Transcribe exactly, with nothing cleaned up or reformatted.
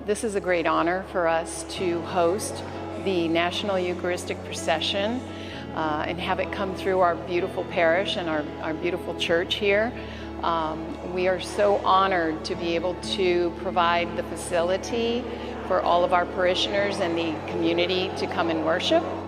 this is a great honor for us to host the National Eucharistic Procession uh, and have it come through our beautiful parish and our, our beautiful church here. Um, we are so honored to be able to provide the facility for all of our parishioners and the community to come and worship.